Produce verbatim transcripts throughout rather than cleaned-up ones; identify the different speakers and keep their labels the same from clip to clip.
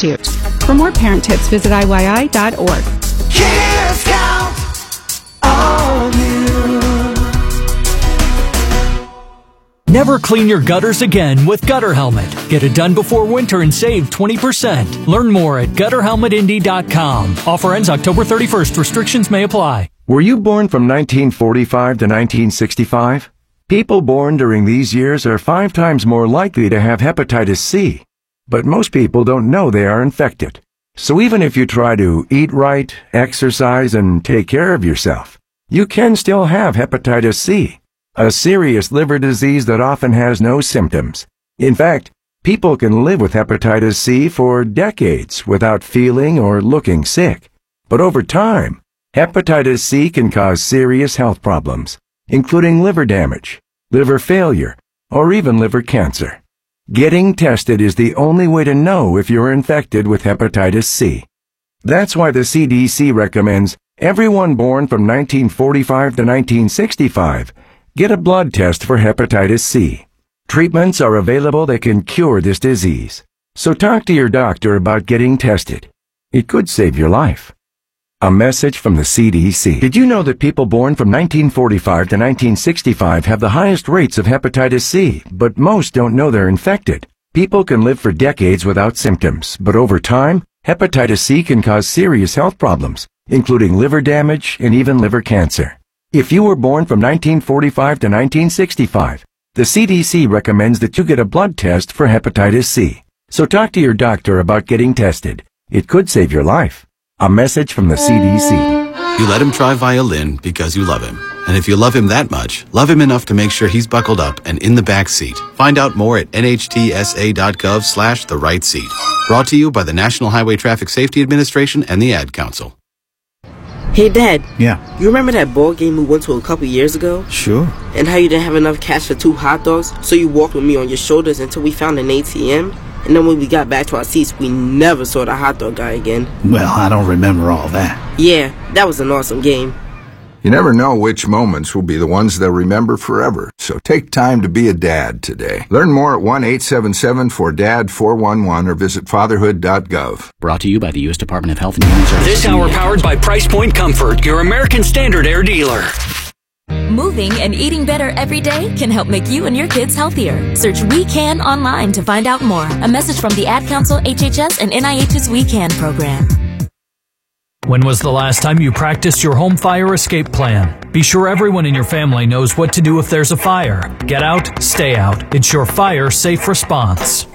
Speaker 1: volunteers. For more parent tips, visit I Y I dot org.
Speaker 2: Kids Count on you.
Speaker 3: Never clean your gutters again with Gutter Helmet. Get it done before winter and save twenty percent. Learn more at gutter helmet indy dot com. Offer ends October thirty-first. Restrictions may apply.
Speaker 4: Were you born from nineteen forty-five to nineteen sixty-five? People born during these years are five times more likely to have hepatitis C. But most people don't know they are infected. So even if you try to eat right, exercise, and take care of yourself, you can still have hepatitis C, a serious liver disease that often has no symptoms. In fact, people can live with hepatitis C for decades without feeling or looking sick. But over time, hepatitis C can cause serious health problems, including liver damage, liver failure, or even liver cancer. Getting tested is the only way to know if you're infected with hepatitis C. That's why the C D C recommends everyone born from nineteen forty-five to nineteen sixty-five get a blood test for hepatitis C. Treatments are available that can cure this disease. So talk to your doctor about getting tested. It could save your life. A message from the C D C. Did you know that people born from nineteen forty-five to nineteen sixty-five have the highest rates of hepatitis C, but most don't know they're infected? People can live for decades without symptoms, but over time, hepatitis C can cause serious health problems, including liver damage and even liver cancer. If you were born from nineteen forty-five to nineteen sixty-five, the C D C recommends that you get a blood test for hepatitis C. So talk to your doctor about getting tested. It could save your life. A message from the C D C.
Speaker 5: You let him try violin because you love him. And if you love him that much, love him enough to make sure he's buckled up and in the back seat. Find out more at N H T S A dot gov slash the right seat. Brought to you by the National Highway Traffic Safety Administration and the Ad Council.
Speaker 6: Hey, Dad.
Speaker 7: Yeah?
Speaker 6: You remember that ball game we went to a couple years ago?
Speaker 7: Sure.
Speaker 6: And how you didn't have enough cash for two hot dogs, so you walked with me on your shoulders until we found an A T M? And then when we got back to our seats, we never saw the hot dog guy again.
Speaker 7: Well, I don't remember all that.
Speaker 6: Yeah, that was an awesome game.
Speaker 8: You never know which moments will be the ones they'll remember forever, so take time to be a dad today. Learn more at one eight seven seven four D A D four one one or visit fatherhood dot gov.
Speaker 9: Brought to you by the U S Department of Health and Human Services.
Speaker 3: This hour powered by Price Point Comfort, your American Standard Air dealer.
Speaker 10: Moving and eating better every day can help make you and your kids healthier. Search We Can online to find out more. A message from the Ad Council, H H S, and N I H's We Can program.
Speaker 3: When was the last time you practiced your home fire escape plan? Be sure everyone in your family knows what to do if there's a fire. Get out, stay out. It's your fire safe response.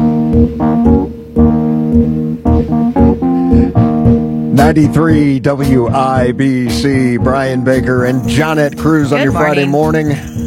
Speaker 11: ninety-three W I B C, Brian Baker and Johnette Cruz on
Speaker 12: Good
Speaker 11: your Friday morning.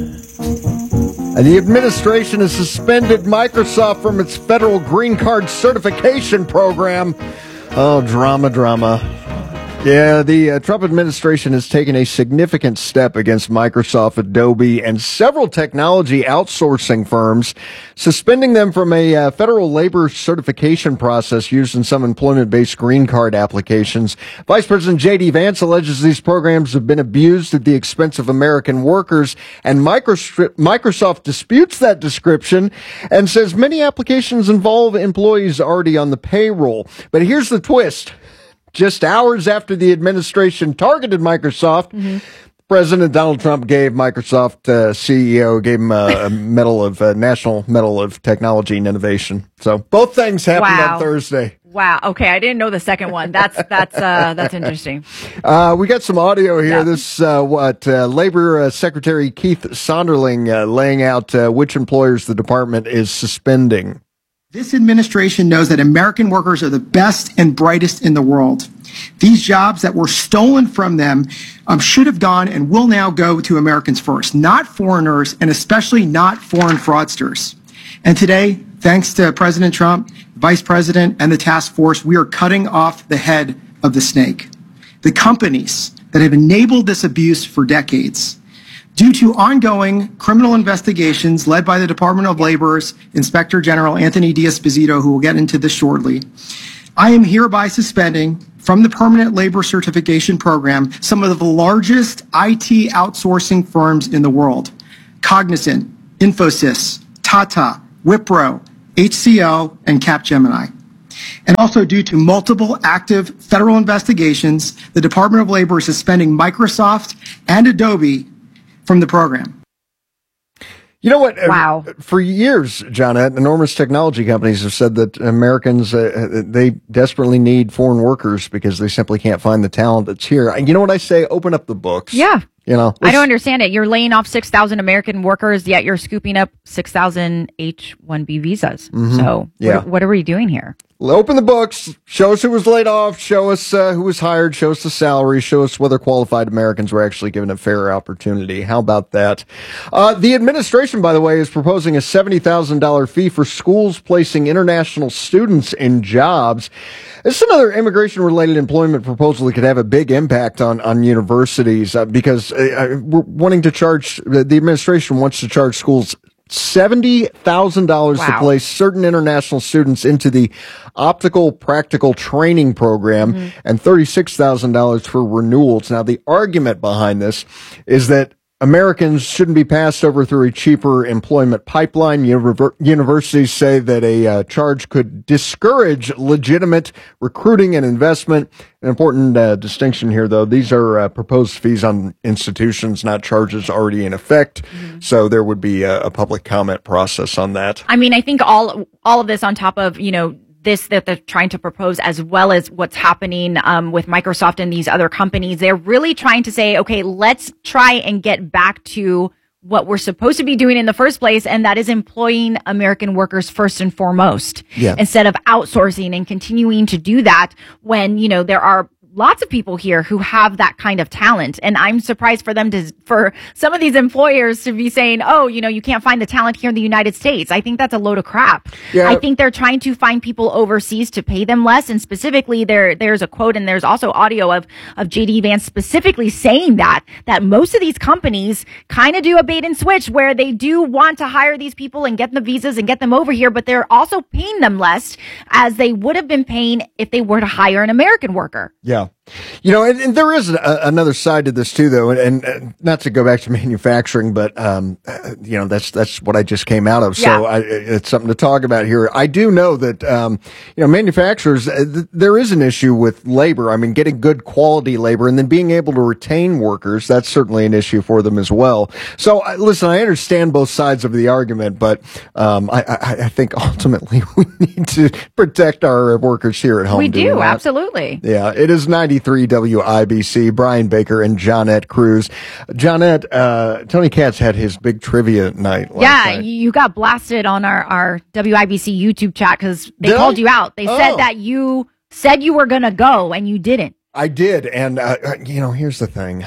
Speaker 11: And the administration has suspended Microsoft from its federal green card certification program. Oh, drama, drama. Yeah, the uh, Trump administration has taken a significant step against Microsoft, Adobe, and several technology outsourcing firms, suspending them from a uh, federal labor certification process used in some employment-based green card applications. Vice President J D. Vance alleges these programs have been abused at the expense of American workers, and Microsoft disputes that description and says many applications involve employees already on the payroll. But here's the twist. Just hours after the administration targeted Microsoft, mm-hmm. President Donald Trump gave Microsoft uh, C E O, gave him a, a medal of uh, National Medal of Technology and Innovation. So both things happened
Speaker 12: wow.
Speaker 11: on Thursday.
Speaker 12: Wow. Okay, I didn't know the second one. That's that's uh, that's interesting.
Speaker 11: Uh, we got some audio here.
Speaker 12: Yeah.
Speaker 11: This uh, what uh, Labor uh, Secretary Keith Sonderling uh, laying out uh, which employers the department is suspending.
Speaker 13: This administration knows that American workers are the best and brightest in the world. These jobs that were stolen from them um, should have gone and will now go to Americans first, not foreigners, and especially not foreign fraudsters. And today, thanks to President Trump, Vice President, and the task force, we are cutting off the head of the snake. The companies that have enabled this abuse for decades. Due to ongoing criminal investigations led by the Department of Labor's Inspector General Anthony D'Esposito, who will get into this shortly, I am hereby suspending from the Permanent Labor Certification Program some of the largest I T outsourcing firms in the world: Cognizant, Infosys, Tata, Wipro, H C L, and Capgemini. And also due to multiple active federal investigations, the Department of Labor is suspending Microsoft and Adobe from the program.
Speaker 11: You know what?
Speaker 12: Wow.
Speaker 11: For years, Johnette, enormous technology companies have said that Americans, uh, they desperately need foreign workers because they simply can't find the talent that's here. You know what I say? Open up the books.
Speaker 12: Yeah.
Speaker 11: You know,
Speaker 12: I don't understand it. You're laying off six thousand American workers, yet you're scooping up six thousand H one B visas.
Speaker 11: Mm-hmm.
Speaker 12: So
Speaker 11: yeah.
Speaker 12: what, what are we doing here?
Speaker 11: Open the books, show us who was laid off, show us uh, who was hired, show us the salary, show us whether qualified Americans were actually given a fair opportunity. How about that? Uh, the administration, by the way, is proposing a seventy thousand dollars fee for schools placing international students in jobs. This is another immigration-related employment proposal that could have a big impact on, on universities uh, because uh, we're wanting to charge, the administration wants to charge schools seventy thousand dollars
Speaker 12: Wow.
Speaker 11: to place certain international students into the optical practical training program
Speaker 12: Mm-hmm.
Speaker 11: and thirty-six thousand dollars for renewals. Now, the argument behind this is that Americans shouldn't be passed over through a cheaper employment pipeline. Univer- universities say that a uh, charge could discourage legitimate recruiting and investment. An important uh, distinction here, though. These are uh, proposed fees on institutions, not charges already in effect. Mm-hmm. So there would be a, a public comment process on that.
Speaker 12: I mean, I think all all of this on top of, you know, this that they're trying to propose, as well as what's happening um, with Microsoft and these other companies, they're really trying to say, okay, let's try and get back to what we're supposed to be doing in the first place, and that is employing American workers first and foremost,
Speaker 11: yeah.
Speaker 12: instead of outsourcing and continuing to do that when, you know, there are lots of people here who have that kind of talent. And I'm surprised for them to, for some of these employers to be saying, oh, you know, you can't find the talent here in the United States. I think that's a load of crap.
Speaker 11: Yeah.
Speaker 12: I think they're trying to find people overseas to pay them less. And specifically there, there's a quote and there's also audio of, of J D Vance specifically saying that, that most of these companies kind of do a bait and switch where they do want to hire these people and get the visas and get them over here, but they're also paying them less as they would have been paying if they were to hire an American worker.
Speaker 11: Yeah. You know, and, and there is a, another side to this too, though, and, and not to go back to manufacturing, but um, you know, that's that's what I just came out of, so
Speaker 12: Yeah.
Speaker 11: I, it's something to talk about here. I do know that um, you know, manufacturers, uh, th- there is an issue with labor. I mean, getting good quality labor and then being able to retain workers, that's certainly an issue for them as well. So, uh, listen, I understand both sides of the argument, but um, I, I, I think ultimately we need to protect our workers here at home.
Speaker 12: We do,
Speaker 11: not?
Speaker 12: absolutely.
Speaker 11: Yeah, it is ninety-three W I B C, Brian Baker and Johnette Cruz. Johnette, uh, Tony Katz had his big trivia night last
Speaker 12: Yeah,
Speaker 11: night.
Speaker 12: you got blasted on our, our W I B C YouTube chat because they
Speaker 11: Did
Speaker 12: called
Speaker 11: I?
Speaker 12: you out. They
Speaker 11: Oh.
Speaker 12: said that you said you were going to go and you didn't.
Speaker 11: I did, and uh, you know, here's the thing: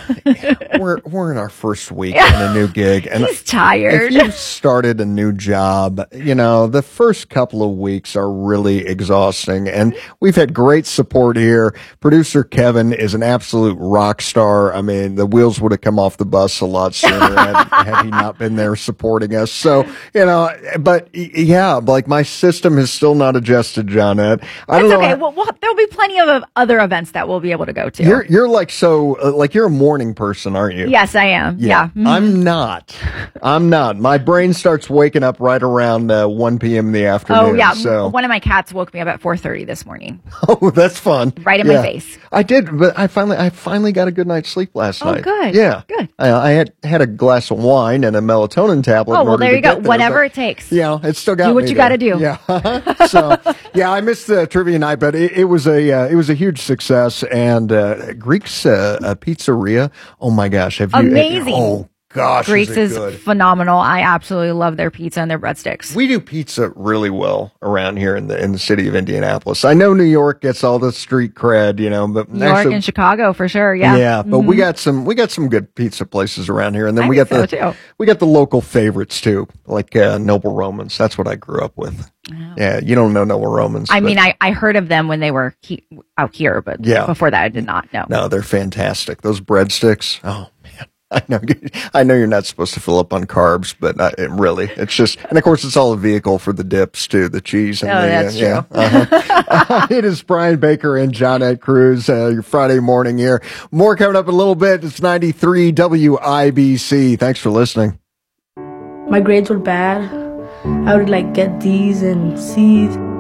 Speaker 11: we're we're in our first week in a new gig, and
Speaker 12: He's tired.
Speaker 11: If you've started a new job, you know the first couple of weeks are really exhausting, and we've had great support here. Producer Kevin is an absolute rock star. I mean, the wheels would have come off the bus a lot sooner had, had he not been there supporting us. So you know, but yeah, like my system is still not adjusted, Johnette. I don't
Speaker 12: It's
Speaker 11: know.
Speaker 12: okay. Well, well, there'll be plenty of other events that we'll be able to go to.
Speaker 11: You're you're like so uh, like you're a morning person, aren't you?
Speaker 12: Yes, I am. Yeah. Mhm.
Speaker 11: I'm not. I'm not. My brain starts waking up right around uh, one p.m. in the afternoon.
Speaker 12: Oh, yeah.
Speaker 11: So.
Speaker 12: One of my cats woke me up at four thirty this morning.
Speaker 11: Oh, that's fun.
Speaker 12: Right in
Speaker 11: Yeah.
Speaker 12: my face.
Speaker 11: I did, but I finally I finally got a good night's sleep last
Speaker 12: Oh,
Speaker 11: night.
Speaker 12: good.
Speaker 11: Yeah.
Speaker 12: Good.
Speaker 11: I, I had had a glass of wine and a melatonin tablet.
Speaker 12: Oh,
Speaker 11: in
Speaker 12: well,
Speaker 11: order
Speaker 12: there
Speaker 11: to
Speaker 12: you go.
Speaker 11: get there,
Speaker 12: Whatever
Speaker 11: but,
Speaker 12: it takes.
Speaker 11: You know, it still got
Speaker 12: Do what
Speaker 11: me
Speaker 12: you
Speaker 11: there.
Speaker 12: gotta do.
Speaker 11: Yeah. So, yeah, I missed the trivia night, but it, it was a uh, it was a huge success. And uh, Greek's uh, uh, Pizzeria. Oh my gosh, have you?
Speaker 12: Amazing.
Speaker 11: Oh gosh,
Speaker 12: Greeks
Speaker 11: is, it
Speaker 12: is
Speaker 11: good.
Speaker 12: phenomenal. I absolutely love their pizza and their breadsticks.
Speaker 11: We do pizza really well around here in the in the city of Indianapolis. I know New York gets all the street cred, you know, but
Speaker 12: New York
Speaker 11: actually,
Speaker 12: and Chicago for sure. Yeah.
Speaker 11: yeah, but
Speaker 12: Mhm.
Speaker 11: we got some we got some good pizza places around here, and then
Speaker 12: I
Speaker 11: we got
Speaker 12: think
Speaker 11: the
Speaker 12: so, too.
Speaker 11: we got the local favorites too, like uh, Noble Romans. That's what I grew up with. Yeah, you don't know Noble Romans.
Speaker 12: I
Speaker 11: but-
Speaker 12: mean, I, I heard of them when they were he- out here, but
Speaker 11: Yeah.
Speaker 12: before that, I did not know.
Speaker 11: no, they're fantastic. Those breadsticks. Oh man. I know, I know you're not supposed to fill up on carbs, but uh, it really, it's just, and of course, it's all a vehicle for the dips too, the cheese. And
Speaker 12: Oh,
Speaker 11: the,
Speaker 12: that's
Speaker 11: uh, yeah,
Speaker 12: true.
Speaker 11: uh-huh. uh, it is Brian Baker and Johnette Cruz, uh, your Friday morning here. More coming up in a little bit. It's ninety-three W I B C. Thanks for listening.
Speaker 14: My grades were bad. I would like get D's and C's.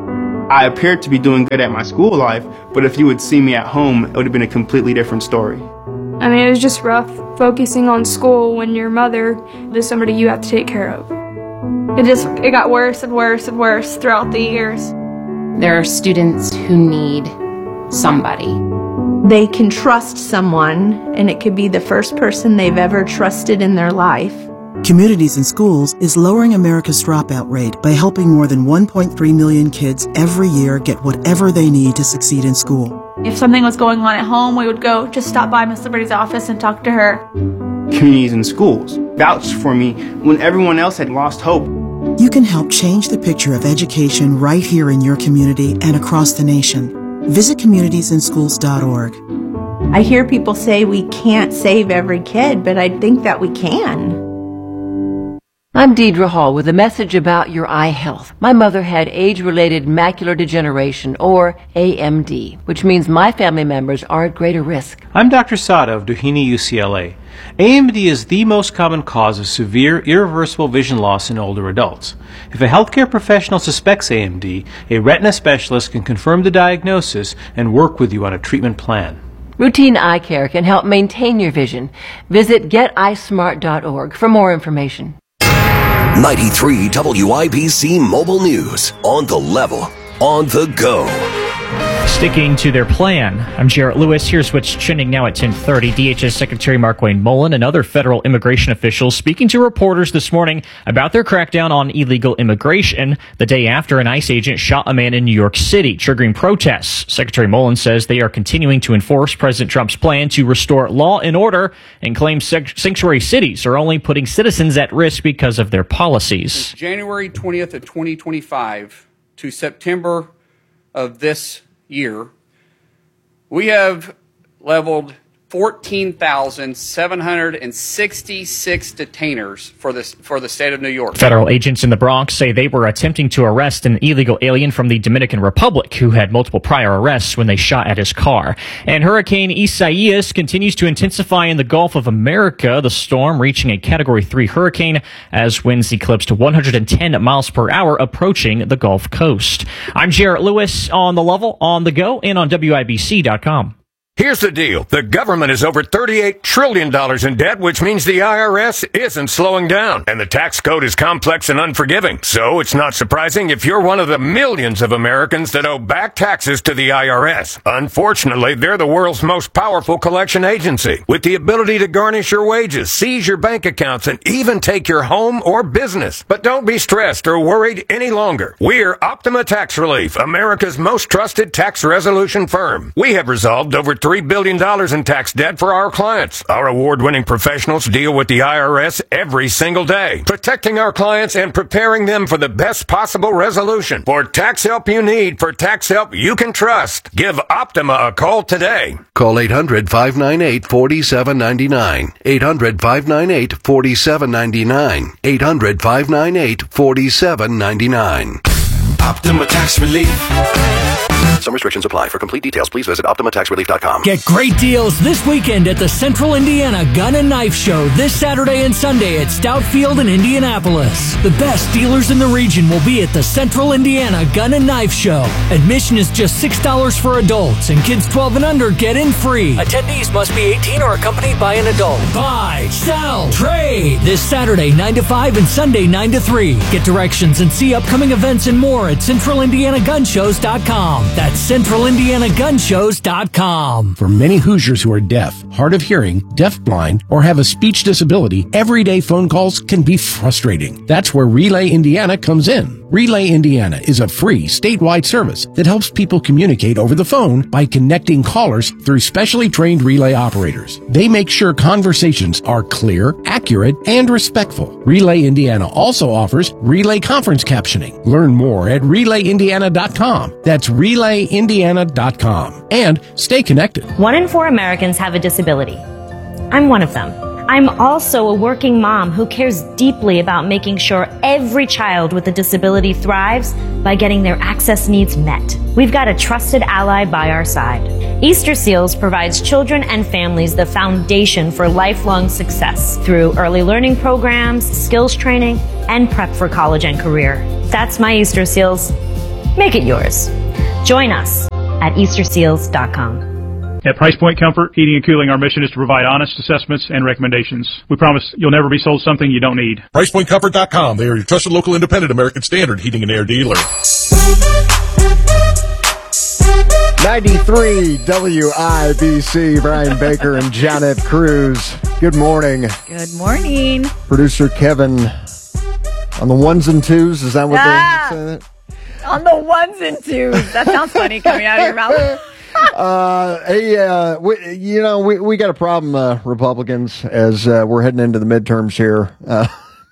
Speaker 14: I appeared to be doing good at my school life, but if you would see me at home, it would have been a completely different story.
Speaker 15: I mean, it was just rough focusing on school when your mother is somebody you have to take care of. It just, it got worse and worse and worse throughout the years.
Speaker 16: There are students who need somebody.
Speaker 17: They can trust someone, and it could be the first person they've ever trusted in their life.
Speaker 18: Communities in Schools is lowering America's dropout rate by helping more than one point three million kids every year get whatever they need to succeed in school.
Speaker 19: If something was going on at home, we would go just stop by Miss Liberty's office and talk to her.
Speaker 14: Communities in Schools vouched for me when everyone else had lost hope.
Speaker 18: You can help change the picture of education right here in your community and across the nation. Visit communities in schools dot org.
Speaker 17: I hear people say we can't save every kid, but I think that we can.
Speaker 20: I'm Deidre Hall with a message about your eye health. My mother had age-related macular degeneration, or A M D, which means my family members are at greater risk.
Speaker 21: I'm Doctor Sada of Doheny U C L A. A M D is the most common cause of severe, irreversible vision loss in older adults. If a healthcare professional suspects A M D, a retina specialist can confirm the diagnosis and work with you on a treatment plan.
Speaker 20: Routine eye care can help maintain your vision. Visit get eye smart dot org for more information.
Speaker 22: ninety-three W I B C Mobile News. On the level. On the go.
Speaker 23: Sticking to their plan, I'm Jarrett Lewis. Here's what's trending now at ten thirty. D H S Secretary Markwayne Mullin and other federal immigration officials speaking to reporters this morning about their crackdown on illegal immigration the day after an ICE agent shot a man in New York City, triggering protests. Secretary Mullin says they are continuing to enforce President Trump's plan to restore law and order and claims sanctuary cities are only putting citizens at risk because of their policies.
Speaker 24: Since January twentieth of twenty twenty-five to September of this year, we have leveled fourteen thousand seven hundred sixty-six detainers for this for the state of New York.
Speaker 23: Federal agents in the Bronx say they were attempting to arrest an illegal alien from the Dominican Republic who had multiple prior arrests when they shot at his car. And Hurricane Isaias continues to intensify in the Gulf of America, the storm reaching a Category three hurricane as winds eclipsed one hundred ten miles per hour approaching the Gulf Coast. I'm Jarrett Lewis on the level, on the go, and on W I B C dot com.
Speaker 25: Here's the deal. The government is over thirty-eight trillion dollars in debt, which means the I R S isn't slowing down. And the tax code is complex and unforgiving. So it's not surprising if you're one of the millions of Americans that owe back taxes to the I R S. Unfortunately, they're the world's most powerful collection agency, with the ability to garnish your wages, seize your bank accounts, and even take your home or business. But don't be stressed or worried any longer. We're Optima Tax Relief, America's most trusted tax resolution firm. We have resolved over three billion dollars in tax debt for our clients. Our award-winning professionals deal with the I R S every single day, protecting our clients and preparing them for the best possible resolution. For tax help you need, for tax help you can trust, give Optima a call today.
Speaker 22: Call eight hundred, five nine eight, four seven nine nine. eight hundred, five nine eight, four seven nine nine. eight hundred, five nine eight, four seven nine nine. Optima Tax Relief. Some restrictions apply. For complete details, please visit Optima Tax Relief dot com.
Speaker 3: Get great deals this weekend at the Central Indiana Gun and Knife Show this Saturday and Sunday at Stout Field in Indianapolis. The best dealers in the region will be at the Central Indiana Gun and Knife Show. Admission is just six dollars for adults, and kids twelve and under get in free. Attendees must be eighteen or accompanied by an adult. Buy, sell, trade this Saturday nine to five and Sunday nine to three. Get directions and see upcoming events and more at Central Indiana Gun Shows dot com. That's Central Indiana Gun Shows dot com.
Speaker 26: For many Hoosiers who are deaf, hard of hearing, deafblind, or have a speech disability, everyday phone calls can be frustrating. That's where Relay Indiana comes in. Relay Indiana is a free statewide service that helps people communicate over the phone by connecting callers through specially trained relay operators. They make sure conversations are clear, accurate, and respectful. Relay Indiana also offers relay conference captioning. Learn more at relay indiana dot com. That's relay indiana dot com. And stay connected.
Speaker 27: One in four Americans have a disability. I'm one of them. I'm also a working mom who cares deeply about making sure every child with a disability thrives by getting their access needs met. We've got a trusted ally by our side. Easter Seals provides children and families the foundation for lifelong success through early learning programs, skills training, and prep for college and career. That's my Easter Seals. Make it yours. Join us at easter seals dot com.
Speaker 1: At Price Point Comfort Heating and Cooling, our mission is to provide honest assessments and recommendations. We promise you'll never be sold something you don't need.
Speaker 2: price point comfort dot com. They are your trusted local independent American Standard heating and air dealer.
Speaker 11: ninety-three W I B C, Brian Baker and Jonette Cruz. Good morning.
Speaker 12: Good morning.
Speaker 11: Producer Kevin on the ones and twos. Is that what
Speaker 12: Ah.
Speaker 11: they say? That?
Speaker 12: On the ones and twos. That sounds funny coming out of your mouth.
Speaker 11: uh, hey, uh, we, you know, we, we got a problem, uh, Republicans, as uh, we're heading into the midterms here. Uh,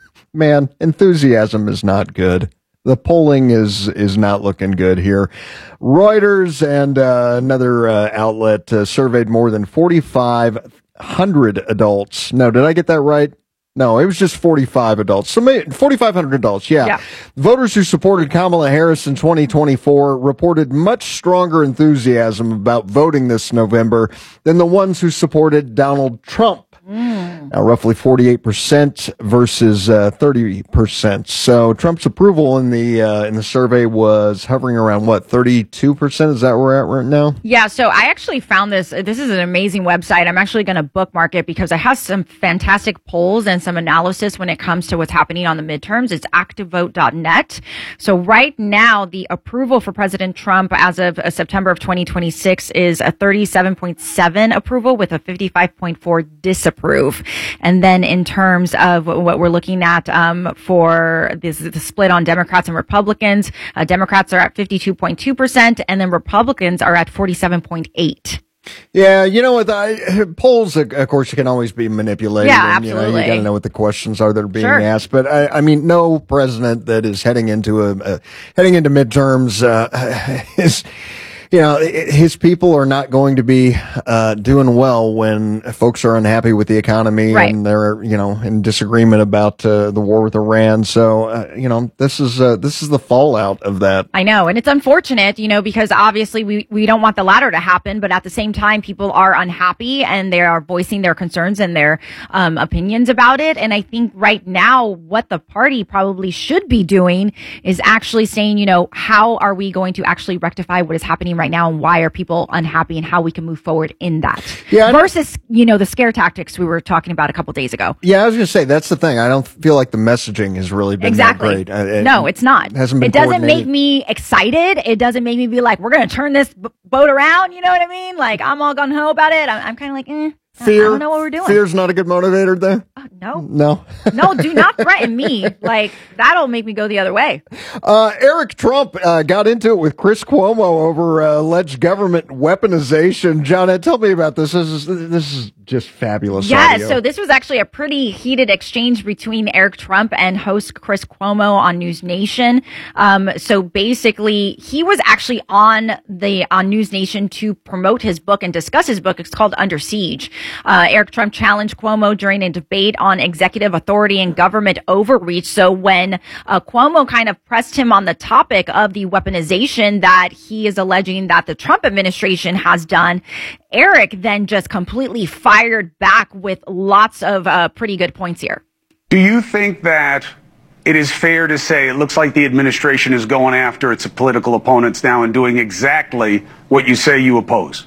Speaker 11: man, enthusiasm is not good. The polling is is not looking good here. Reuters and uh, another uh, outlet uh, surveyed more than forty-five hundred adults. No, did I get that right? No, it was just forty-five adults. So forty-five hundred adults, yeah. yeah. Voters who supported Kamala Harris in twenty twenty-four reported much stronger enthusiasm about voting this November than the ones who supported Donald Trump. Mm. Now, roughly forty-eight percent versus uh, thirty percent. So Trump's approval in the uh, in the survey was hovering around, what, thirty-two percent? Is that where we're at right now?
Speaker 12: Yeah, so I actually found this. This is an amazing website. I'm actually going to bookmark it because it has some fantastic polls and some analysis when it comes to what's happening on the midterms. It's active vote dot net. So right now, the approval for President Trump as of uh, September of twenty twenty-six is a thirty-seven point seven approval with a fifty-five point four disapproval. Approve. And then in terms of what we're looking at um, for this, the split on Democrats and Republicans, uh, Democrats are at fifty-two point two percent and then Republicans are at forty-seven point eight.
Speaker 11: Yeah, you know what? I, polls, of course, can always be manipulated.
Speaker 12: Yeah,
Speaker 11: and,
Speaker 12: absolutely.
Speaker 11: You know, you got to know what the questions are that are being
Speaker 12: sure.
Speaker 11: asked. But I, I mean, no president that is heading into a, a heading into midterms uh, is. You know, his people are not going to be uh, doing well when folks are unhappy with the economy
Speaker 12: right.
Speaker 11: and they're, you know, in disagreement about uh, the war with Iran. So, uh, you know, this is uh, this is the fallout of that.
Speaker 12: I know, and it's unfortunate, you know, because obviously we we don't want the latter to happen, but at the same time, people are unhappy and they are voicing their concerns and their um, opinions about it. And I think right now, what the party probably should be doing is actually saying, you know, how are we going to actually rectify what is happening right now and why are people unhappy and how we can move forward in that
Speaker 11: yeah,
Speaker 12: versus, you know, the scare tactics we were talking about a couple days ago.
Speaker 11: Yeah, I was going to say, that's the thing. I don't feel like the messaging has really been
Speaker 12: exactly.
Speaker 11: that great. It,
Speaker 12: no, it's not.
Speaker 11: It hasn't been
Speaker 12: It doesn't make me excited. It doesn't make me be like, we're going to turn this b- boat around. You know what I mean? Like, I'm all gung ho about it. I'm, I'm kind of like, eh.
Speaker 11: Fear,
Speaker 12: I don't know what we're doing.
Speaker 11: Fear's not a good motivator there?
Speaker 12: Uh, no.
Speaker 11: No.
Speaker 12: No, do not threaten me. Like, that'll make me go the other way.
Speaker 11: Uh, Eric Trump uh, got into it with Chris Cuomo over uh, alleged government weaponization. Jonette, tell me about this. This is, this is just fabulous.
Speaker 12: Yeah,
Speaker 11: audio.
Speaker 12: so this was actually a pretty heated exchange between Eric Trump and host Chris Cuomo on News Nation. Um, so basically, he was actually on the on News Nation to promote his book and discuss his book. It's called Under Siege. Uh, Eric Trump challenged Cuomo during a debate on executive authority and government overreach. So when uh, Cuomo kind of pressed him on the topic of the weaponization that he is alleging that the Trump administration has done, Eric then just completely fired back with lots of uh, pretty good points here.
Speaker 4: Do you think that it is fair to say it looks like the administration is going after its political opponents now and doing exactly what you say you oppose?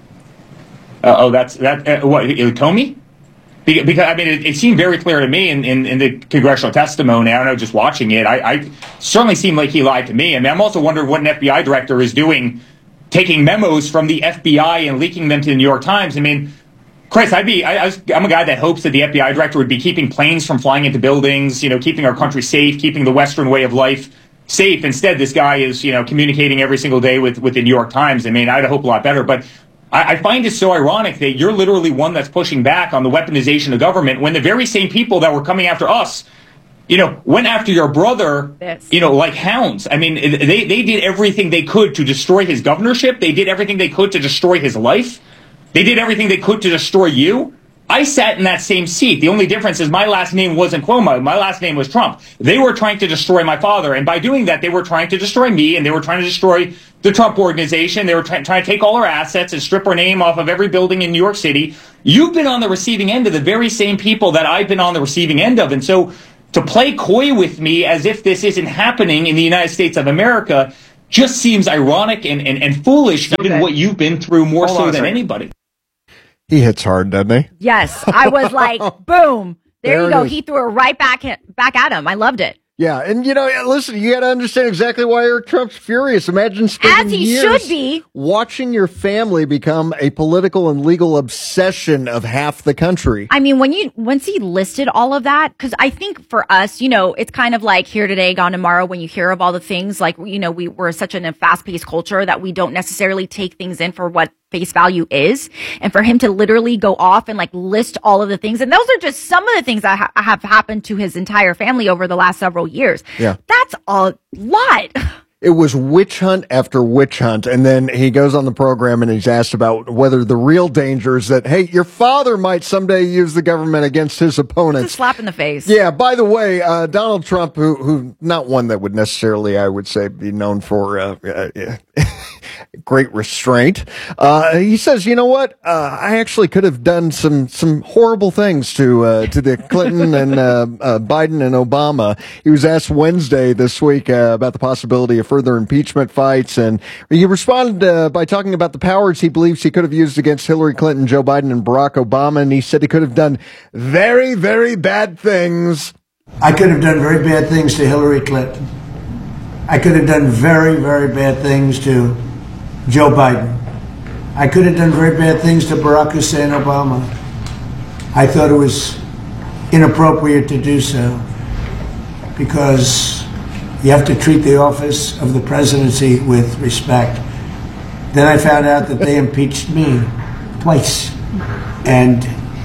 Speaker 5: Uh, oh, that's that. Uh, what, Comey? Because, I mean, it, it seemed very clear to me in, in, in the congressional testimony. I don't know, just watching it, I, I certainly seemed like he lied to me. I mean, I'm also wondering what an F B I director is doing, taking memos from the F B I and leaking them to the New York Times. I mean, Chris, I'd be, I, I was, I'm a guy that hopes that the F B I director would be keeping planes from flying into buildings, you know, keeping our country safe, keeping the Western way of life safe. Instead, this guy is, you know, communicating every single day with, with the New York Times. I mean, I'd hope a lot better. But I, I find it so ironic that you're literally one that's pushing back on the weaponization of government when the very same people that were coming after us, you know, went after your brother, yes. you know, like hounds. I mean, they, they did everything they could to destroy his governorship. They did everything they could to destroy his life. They did everything they could to destroy you. I sat in that same seat. The only difference is my last name wasn't Cuomo. My last name was Trump. They were trying to destroy my father. And by doing that, they were trying to destroy me, and they were trying to destroy the Trump organization. They were try- trying to take all our assets and strip our name off of every building in New York City. You've been on the receiving end of the very same people that I've been on the receiving end of. And so to play coy with me as if this isn't happening in the United States of America, just seems ironic and, and, and foolish given okay. what you've been through more Hold so than anybody.
Speaker 11: He hits hard, doesn't he?
Speaker 12: Yes. I was like, boom. There, there you go. He threw it right back, back at him. I loved it.
Speaker 11: Yeah, and you know, listen, you got to understand exactly why Eric Trump's furious. Imagine spending
Speaker 12: As he
Speaker 11: years
Speaker 12: should be.
Speaker 11: watching your family become a political and legal obsession of half the country.
Speaker 12: I mean, when you once he listed all of that, because I think for us, you know, it's kind of like here today, gone tomorrow. When you hear of all the things, like you know, we we're such a fast-paced culture that we don't necessarily take things in for what face value is, and for him to literally go off and like list all of the things, and those are just some of the things that ha- have happened to his entire family over the last several years.
Speaker 11: Yeah,
Speaker 12: that's a lot.
Speaker 11: It was witch hunt after witch hunt, and then he goes on the program and he's asked about whether the real danger is that, hey, your father might someday use the government against his opponents.
Speaker 12: It's a slap in the face.
Speaker 11: Yeah, by the way, uh, Donald Trump, who, who, not one that would necessarily, I would say, be known for uh, uh, great restraint, uh, he says, you know what, uh, I actually could have done some, some horrible things to, uh, to the Clinton and uh, uh, Biden and Obama. He was asked Wednesday this week uh, about the possibility of further impeachment fights, and he responded uh, by talking about the powers he believes he could have used against Hillary Clinton, Joe Biden, and Barack Obama, and he said he could have done very, very bad things.
Speaker 6: I could have done very bad things to Hillary Clinton. I could have done very, very bad things to Joe Biden. I could have done very bad things to Barack Hussein Obama. I thought it was inappropriate to do so because you have to treat the office of the presidency with respect. Then I found out that they impeached me twice. And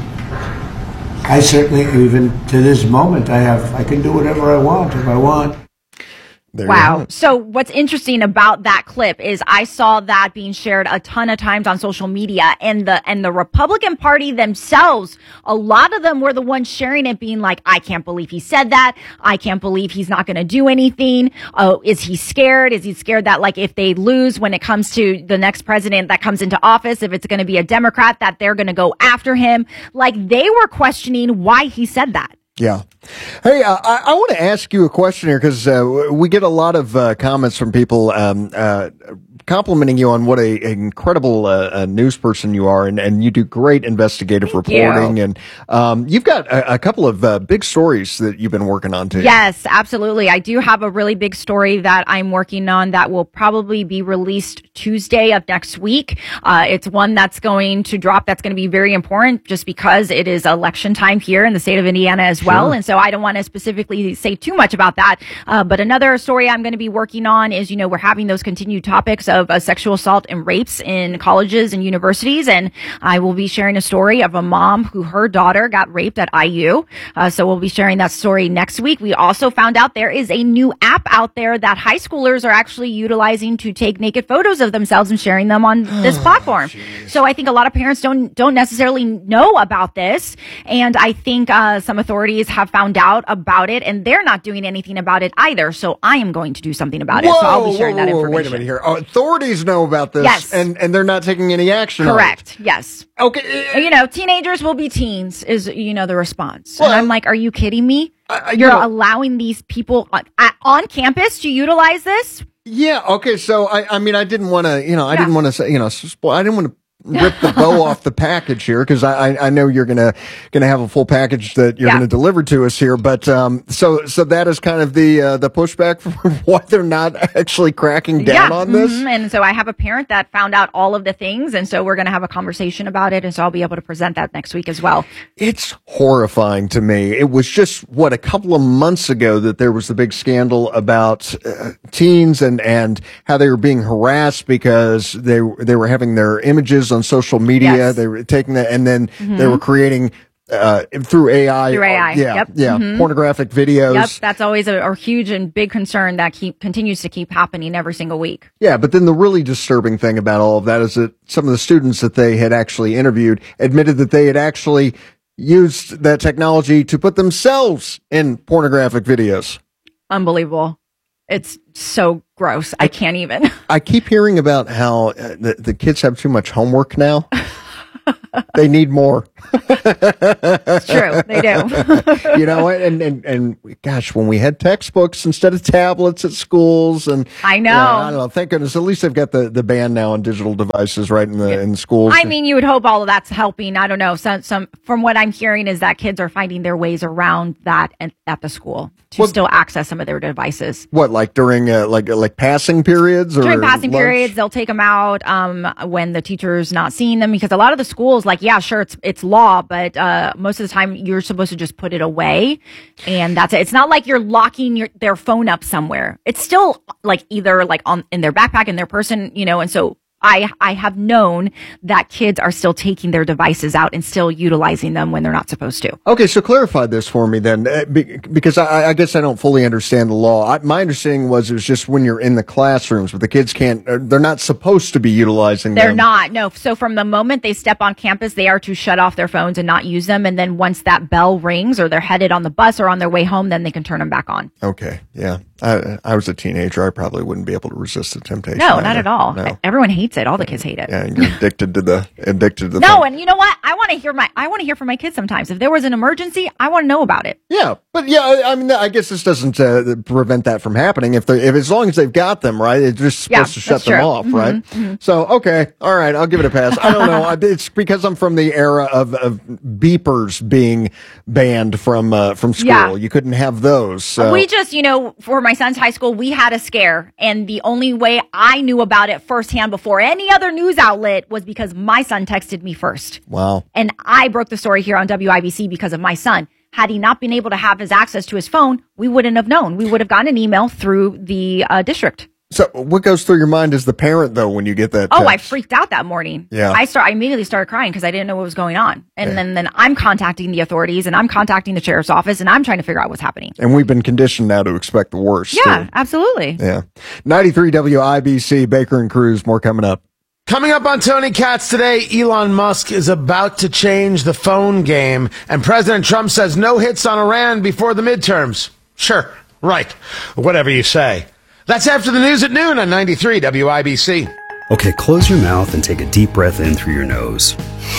Speaker 6: I certainly, even to this moment, I have, I can do whatever I want if I want.
Speaker 11: There
Speaker 12: wow. So what's interesting about that clip is I saw that being shared a ton of times on social media, and the and the Republican Party themselves, a lot of them were the ones sharing it, being like, I can't believe he said that. I can't believe he's not going to do anything. Oh, is he scared? Is he scared that like if they lose when it comes to the next president that comes into office, if it's going to be a Democrat, that they're going to go after him? Like they were questioning why he said that.
Speaker 11: Yeah. Hey, uh, I, I want to ask you a question here because uh, we get a lot of uh, comments from people um, uh, complimenting you on what a, a incredible uh, a news person you are, and, and you do great investigative
Speaker 12: Thank
Speaker 11: reporting,
Speaker 12: you.
Speaker 11: and um, you've got a, a couple of uh, big stories that you've been working on too.
Speaker 12: Yes, absolutely. I do have a really big story that I'm working on that will probably be released Tuesday of next week. Uh, it's one that's going to drop that's going to be very important just because it is election time here in the state of Indiana as well. Sure. And so I don't want to specifically say too much about that. Uh, but another story I'm going to be working on is, you know, we're having those continued topics of uh, sexual assault and rapes in colleges and universities. And I will be sharing a story of a mom who her daughter got raped at I U. Uh, so we'll be sharing that story next week. We also found out there is a new app out there that high schoolers are actually utilizing to take naked photos of themselves and sharing them on this platform. Geez. So I think a lot of parents don't, don't necessarily know about this. And I think uh, some authorities have found out about it, and they're not doing anything about it either. So I am going to do something about it.
Speaker 11: Whoa,
Speaker 12: so I'll be sharing
Speaker 11: whoa, whoa,
Speaker 12: that information.
Speaker 11: Wait a minute here. Oh, authorities know about this,
Speaker 12: yes.
Speaker 11: and, and they're not taking any action.
Speaker 12: Correct. On it. Yes.
Speaker 11: Okay.
Speaker 12: You know, teenagers will be teens is, you know, the response.
Speaker 11: Well,
Speaker 12: and I'm like, are you kidding me?
Speaker 11: I,
Speaker 12: You're
Speaker 11: know,
Speaker 12: allowing these people on, on campus to utilize this?
Speaker 11: Yeah. Okay. So I, I mean, I didn't want to, you know, I
Speaker 12: yeah.
Speaker 11: didn't want to say, you know, I didn't want to rip the bow off the package here because I, I know you're gonna gonna have a full package that you're yeah. gonna deliver to us here. But um, so so that is kind of the uh, the pushback for why they're not actually cracking down
Speaker 12: yeah.
Speaker 11: on this.
Speaker 12: Mm-hmm. And so I have a parent that found out all of the things, and so we're gonna have a conversation about it, and so I'll be able to present that next week as well.
Speaker 11: It's horrifying to me. It was just what a couple of months ago that there was the big scandal about uh, teens and and how they were being harassed because they they were having their images on social media. Yes. They were taking that, and then mm-hmm. they were creating uh, through A I.
Speaker 12: Through A I,
Speaker 11: yeah,
Speaker 12: yep.
Speaker 11: yeah,
Speaker 12: mm-hmm.
Speaker 11: pornographic videos.
Speaker 12: Yep, that's always a, a huge and big concern that keep continues to keep happening every single week.
Speaker 11: Yeah, but then the really disturbing thing about all of that is that some of the students that they had actually interviewed admitted that they had actually used that technology to put themselves in pornographic videos.
Speaker 12: Unbelievable. It's so gross. I can't even.
Speaker 11: I keep hearing about how uh, the, the kids have too much homework now. They need more.
Speaker 12: It's true. They do.
Speaker 11: You know, and, and, and gosh, when we had textbooks instead of tablets at schools, and
Speaker 12: I know.
Speaker 11: Yeah, I don't know. Thank goodness. At least they've got the, the ban now on digital devices right in the in schools.
Speaker 12: I mean, you would hope all of that's helping. I don't know. Some, some from what I'm hearing is that kids are finding their ways around that at, at the school to
Speaker 11: What-
Speaker 12: still access some of their devices.
Speaker 11: What, like during uh, like like passing periods or
Speaker 12: During passing
Speaker 11: lunch?
Speaker 12: periods, they'll take them out um, when the teacher's not seeing them, because a lot of the schools, like, yeah, sure, it's it's law, but uh, most of the time you're supposed to just put it away, and that's it. It's not like you're locking your their phone up somewhere. It's still like either like on in their backpack, in their person, you know, and so. I I have known that kids are still taking their devices out and still utilizing them when they're not supposed to.
Speaker 11: Okay, so clarify this for me then, uh, be- because I, I guess I don't fully understand the law. I, my understanding was it was just when you're in the classrooms, but the kids can't, uh, they're not supposed to be utilizing
Speaker 12: They're
Speaker 11: them.
Speaker 12: not, no. So from the moment they step on campus, they are to shut off their phones and not use them. And then once that bell rings or they're headed on the bus or on their way home, then they can turn them back on.
Speaker 11: Okay, yeah. I, I was a teenager. I probably wouldn't be able to resist the temptation.
Speaker 12: No,
Speaker 11: either.
Speaker 12: not at all.
Speaker 11: No.
Speaker 12: Everyone hates it. All the kids hate it.
Speaker 11: Yeah, you're addicted to the, addicted to the
Speaker 12: No,
Speaker 11: phone.
Speaker 12: and you know what? I want to hear my I want to hear from my kids sometimes. If there was an emergency, I want to know about it.
Speaker 11: Yeah, but yeah, I I mean, I guess this doesn't uh, prevent that from happening. If they, if as long as they've got them, right, it's just supposed
Speaker 12: Yeah,
Speaker 11: to shut
Speaker 12: that's
Speaker 11: them
Speaker 12: true.
Speaker 11: off,
Speaker 12: Mhm,
Speaker 11: right?
Speaker 12: mhm.
Speaker 11: So, okay, all right, I'll give it a pass. I don't know. I- It's because I'm from the era of, of beepers being banned from uh, from school.
Speaker 12: Yeah.
Speaker 11: You couldn't have those. So.
Speaker 12: We just, you know, for my son's high school, we had a scare. And the only way I knew about it firsthand before any other news outlet was because my son texted me first.
Speaker 11: Wow.
Speaker 12: And I broke the story here on W I B C because of my son. Had he not been able to have his access to his phone, we wouldn't have known. We would have gotten an email through the uh, district.
Speaker 11: So, what goes through your mind as the parent, though, when you get that?
Speaker 12: Oh, I
Speaker 11: text?
Speaker 12: freaked out that morning.
Speaker 11: Yeah.
Speaker 12: I start. I immediately started crying because I didn't know what was going on. And
Speaker 11: Yeah.
Speaker 12: then, then I'm contacting the authorities and I'm contacting the sheriff's office and I'm trying to figure out what's happening.
Speaker 11: And we've been conditioned now to expect the worst.
Speaker 12: Yeah,
Speaker 11: too.
Speaker 12: absolutely.
Speaker 11: Yeah. ninety-three W I B C, Baker and Cruz, more coming up.
Speaker 7: Coming up on Tony Katz today, Elon Musk is about to change the phone game, and President Trump says no hits on Iran before the midterms. Sure, right, whatever you say. That's after the news at noon on ninety-three W I B C.
Speaker 8: Okay, close your mouth and take a deep breath in through your nose.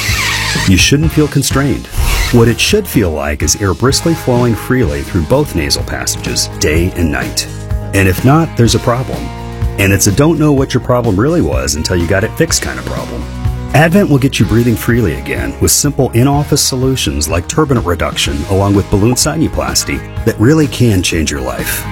Speaker 8: You shouldn't feel constrained. What it should feel like is air briskly flowing freely through both nasal passages, day and night. And if not, there's a problem. And it's a don't know what your problem really was until you got it fixed kind of problem. Advent will get you breathing freely again with simple in-office solutions like turbinate reduction along with balloon sinuplasty that really can change your life.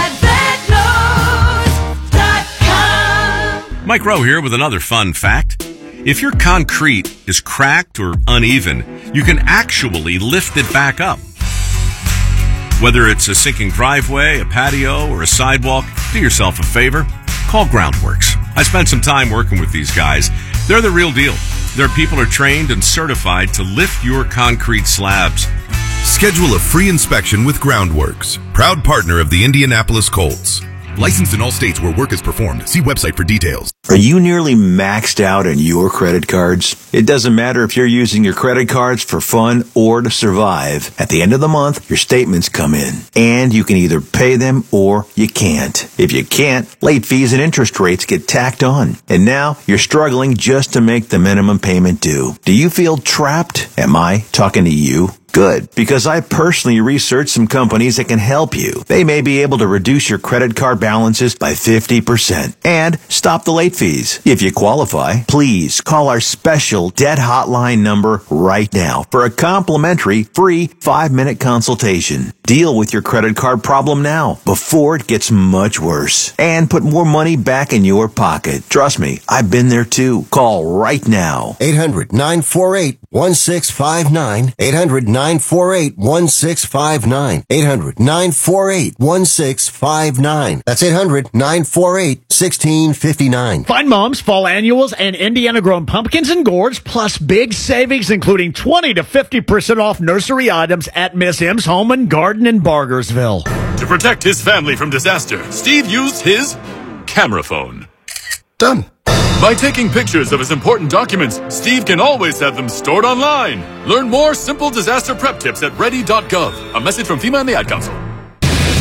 Speaker 9: Mike Rowe here with another fun fact. If your concrete is cracked or uneven, you can actually lift it back up. Whether it's a sinking driveway, a patio, or a sidewalk, do yourself a favor. Call Groundworks. I spent some time working with these guys. They're the real deal. Their people are trained and certified to lift your concrete slabs.
Speaker 10: Schedule a free inspection with Groundworks, proud partner of the Indianapolis Colts. Licensed in all states where work is performed. See website for details.
Speaker 13: Are you nearly maxed out on your credit cards? It doesn't matter if you're using your credit cards for fun or to survive. At the end of the month, your statements come in, and you can either pay them or you can't. If you can't, late fees and interest rates get tacked on. And now you're struggling just to make the minimum payment due. Do you feel trapped? Am I talking to you? Good, because I personally researched some companies that can help you. They may be able to reduce your credit card balances by fifty percent and stop the late fees. If you qualify, please call our special debt hotline number right now for a complimentary free five-minute consultation. Deal with your credit card problem now before it gets much worse and put more money back in your pocket. Trust me, I've been there too. Call right now.
Speaker 15: eight hundred nine four eight one six five nine. eight hundred nine four eight one six five nine. eight hundred nine four eight one six five nine. That's eight hundred nine four eight one six five nine.
Speaker 16: Find Mom's fall annuals and Indiana-grown pumpkins and gourds, plus big savings, including twenty to fifty percent off nursery items at Miss M's Home and Garden in Bargersville.
Speaker 28: To protect his family from disaster, Steve used his camera phone.
Speaker 10: Done.
Speaker 28: By taking pictures of his important documents, Steve can always have them stored online. Learn more simple disaster prep tips at ready dot gov. A message from FEMA and the Ad Council.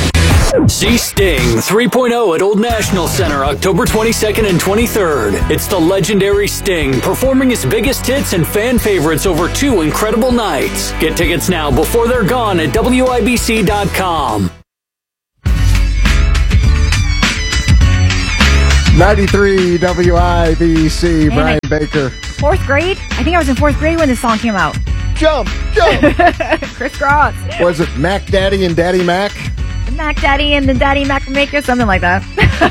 Speaker 3: See Sting three point oh at Old National Center October twenty-second and twenty-third. It's the legendary Sting performing his biggest hits and fan favorites over two incredible nights. Get tickets now before they're gone at W I B C dot com.
Speaker 11: ninety-three W I B C,
Speaker 12: Man,
Speaker 11: Brian
Speaker 12: I-
Speaker 11: Baker.
Speaker 12: Fourth grade? I think I was in fourth grade when this song came out.
Speaker 11: Jump, jump.
Speaker 12: Crisscross.
Speaker 11: Was it Mac Daddy and Daddy Mac?
Speaker 12: Mac Daddy and the Daddy Mac Maker, something like that.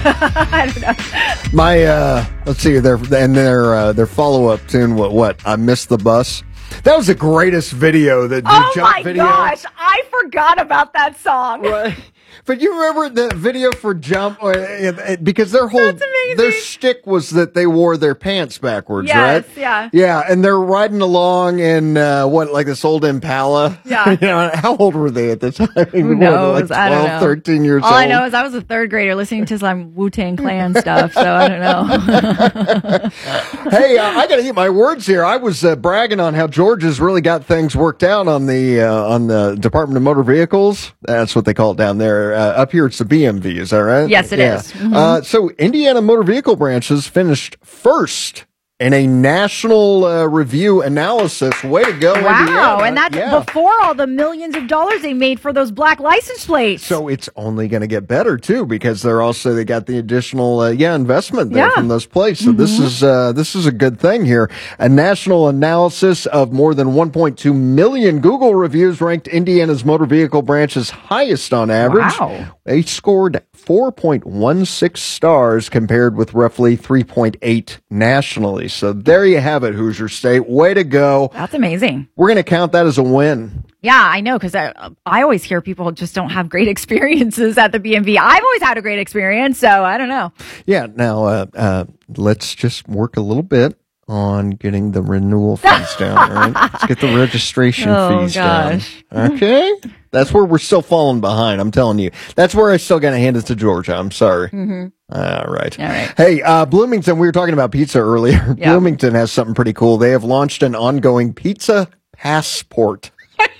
Speaker 12: I don't know.
Speaker 11: My, uh, let's see, their, and their, uh, their follow-up tune, what, what, I Missed the Bus? That was the greatest video, the, the
Speaker 12: Oh
Speaker 11: jump
Speaker 12: my
Speaker 11: video.
Speaker 12: gosh, I forgot about that song.
Speaker 11: Right. But you remember the video for Jump? Uh, uh, because their whole, their shtick was that they wore their pants backwards,
Speaker 12: Yes,
Speaker 11: right?
Speaker 12: yeah.
Speaker 11: Yeah, and they're riding along in, uh, what, like this old Impala?
Speaker 12: Yeah.
Speaker 11: You know, how old were they at the time?
Speaker 12: Who
Speaker 11: What,
Speaker 12: knows?
Speaker 11: Like
Speaker 12: I don't know.
Speaker 11: twelve, thirteen years
Speaker 12: All
Speaker 11: old?
Speaker 12: I know is I was a third grader listening to some Wu-Tang Clan stuff, so I don't know.
Speaker 11: Hey, uh, I got to eat my words here. I was uh, bragging on how Georgia's really got things worked out on the uh, on the Department of Motor Vehicles. That's what they call it down there. Uh, up here, it's the B M V. Is that right?
Speaker 12: Yes, it
Speaker 11: yeah.
Speaker 12: is. Mhm.
Speaker 11: Uh, so, Indiana Motor Vehicle branches finished first in a national uh, review analysis. Way to go,
Speaker 12: Wow,
Speaker 11: Indiana.
Speaker 12: and that's
Speaker 11: Yeah.
Speaker 12: before all the millions of dollars they made for those black license plates.
Speaker 11: So it's only going to get better too, because they're also they got the additional uh, yeah investment there
Speaker 12: Yeah.
Speaker 11: from those plates. So this is uh, this is a good thing here. A national analysis of more than one point two million Google reviews ranked Indiana's motor vehicle branch's highest on average.
Speaker 12: Wow.
Speaker 11: They scored four point one six stars compared with roughly three point eight nationally. So there you have it, Hoosier State. Way to go.
Speaker 12: That's amazing.
Speaker 11: We're going to count that as a win.
Speaker 12: Yeah, I know, because I, I always hear people just don't have great experiences at the B M V. I've always had a great experience, so I don't know.
Speaker 11: Yeah. Now, uh, uh, let's just work a little bit on getting the renewal fees down. All right? Let's get the registration
Speaker 12: Oh,
Speaker 11: fees
Speaker 12: gosh.
Speaker 11: down. Okay. That's where we're still falling behind. I'm telling you. That's where I still got to hand it to Georgia. I'm sorry.
Speaker 12: Mm-hmm.
Speaker 11: All right.
Speaker 12: All right.
Speaker 11: Hey, uh, Bloomington, we were talking about pizza earlier.
Speaker 12: Yeah.
Speaker 11: Bloomington has something pretty cool. They have launched an ongoing pizza passport.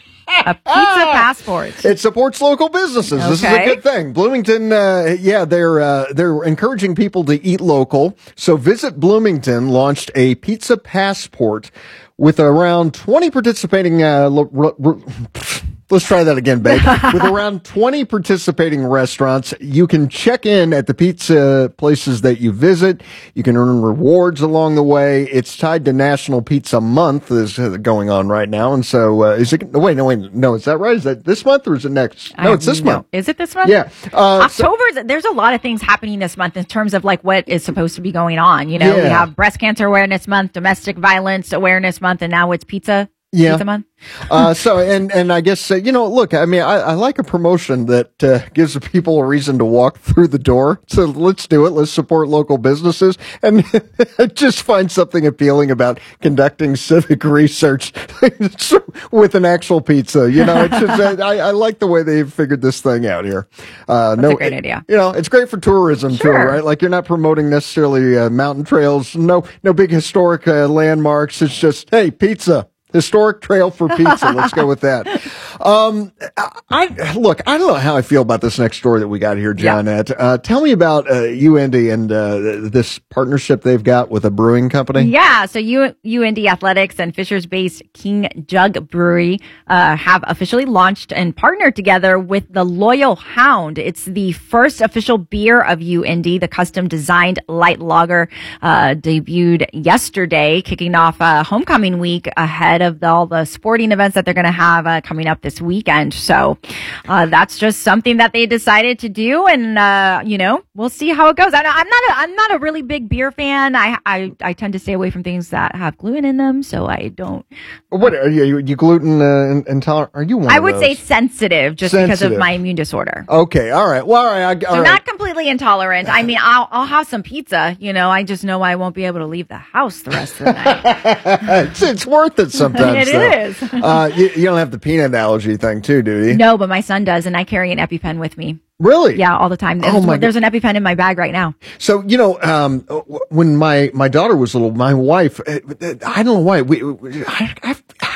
Speaker 12: A pizza passport.
Speaker 11: It supports local businesses. This is a
Speaker 12: Okay.
Speaker 11: good thing. Bloomington, uh, yeah, they're uh, they're encouraging people to eat local. So Visit Bloomington launched a pizza passport with around twenty participating. Uh, lo- ro- ro- Let's try that again, babe. With around twenty participating restaurants, you can check in at the pizza places that you visit. You can earn rewards along the way. It's tied to National Pizza Month is uh, going on right now. And so, uh, is it, wait, no, wait, no, is that right? Is that this month or is it next? No,
Speaker 12: I
Speaker 11: it's this
Speaker 12: have no-
Speaker 11: month.
Speaker 12: Is it this month?
Speaker 11: Yeah. Uh, so-
Speaker 12: October, there's a lot of things happening this month in terms of like what is supposed to be going on. You know, we
Speaker 11: Yeah.
Speaker 12: have Breast Cancer Awareness Month, Domestic Violence Awareness Month, and now it's Pizza.
Speaker 11: Yeah.
Speaker 12: Pizza Month.
Speaker 11: uh, so, and, and I guess, uh, you know, look, I mean, I, I like a promotion that uh, gives people a reason to walk through the door. So let's do it. Let's support local businesses. And I just find something appealing about conducting civic research with an actual pizza. You know, it's just, I, I like the way they've figured this thing out here. Uh,
Speaker 12: That's
Speaker 11: no,
Speaker 12: a great idea.
Speaker 11: You know, it's great for tourism too,
Speaker 12: Sure.
Speaker 11: right? Like you're not promoting necessarily uh, mountain trails, no, no big historic uh, landmarks. It's just, hey, pizza. Historic trail for pizza. Let's go with that. Um, I look. I don't know how I feel about this next story that we got here, Johnette. Uh, tell me about uh, U Indy and uh, this partnership they've got with a brewing company.
Speaker 12: Yeah, so U- UND Athletics and Fishers-based King Jug Brewery uh, have officially launched and partnered together with the Loyal Hound. It's the first official beer of U N D. The custom-designed light lager uh, debuted yesterday, kicking off uh, homecoming week ahead of the, all the sporting events that they're going to have uh, coming up this weekend. So uh, that's just something that they decided to do, and uh, you know, we'll see how it goes. I, I'm not a, I'm not a really big beer fan. I, I I tend to stay away from things that have gluten in them, so I don't.
Speaker 11: What are you? You gluten uh, intolerant? Are you one?
Speaker 12: I
Speaker 11: of
Speaker 12: would
Speaker 11: those?
Speaker 12: say sensitive, just because
Speaker 11: Sensitive.
Speaker 12: of my immune disorder.
Speaker 11: Okay. All right. Well, all right. I, all
Speaker 12: So
Speaker 11: right.
Speaker 12: not completely intolerant. I mean, I'll I'll have some pizza. You know, I just know I won't be able to leave the house the rest of the night.
Speaker 11: it's, it's worth it sometimes.
Speaker 12: It
Speaker 11: though.
Speaker 12: is.
Speaker 11: uh, you, you don't have the peanut allergy thing too, do you?
Speaker 12: No, but my son does, and I carry an EpiPen with me.
Speaker 11: Really?
Speaker 12: Yeah, all the time. There's,
Speaker 11: Oh, my
Speaker 12: there's an EpiPen in my bag right now.
Speaker 11: So, you know, um, when my, my daughter was little, my wife, uh, I don't know why, we, we I, I, how